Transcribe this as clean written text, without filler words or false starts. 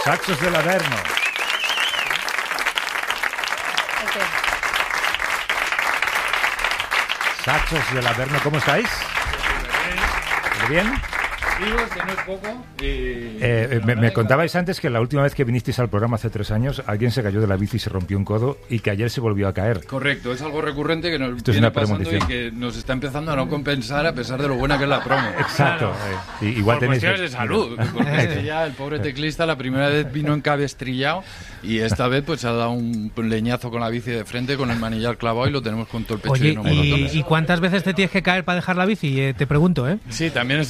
Saxos del Averno. Saxos del Averno, ¿cómo estáis? ¿Muy bien? Vivos, que no es poco. Me contabais antes que la última vez que vinisteis al programa hace 3 años, alguien se cayó de la bici y se rompió un codo y que ayer se volvió a caer. Correcto, es algo recurrente que nos Esto es viene una pasando y premonición. que nos está empezando a no compensar a pesar de lo buena que es la promo. Exacto. Igual Por tenéis cuestiones de salud, porque ya el pobre teclista la primera vez vino encabestrillado y esta vez pues ha dado un leñazo con la bici de frente, con el manillar clavado y lo tenemos con todo el pecho Oye, lleno de monotones. ¿y cuántas veces te tienes que caer para dejar la bici? Te pregunto, ¿eh? Sí, también es